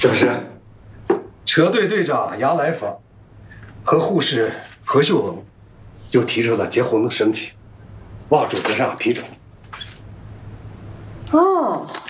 这不是，车队队长杨来访和护士何秀娥就提出了结婚的申请，望主席上批准。 哦，